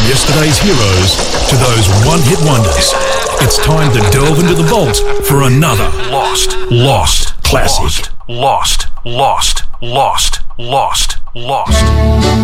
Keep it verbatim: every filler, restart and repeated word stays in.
yesterday's heroes to those one-hit wonders. It's time to delve into the vault for another Lost, Lost, Classic. Lost, Lost, Lost, Lost, Lost.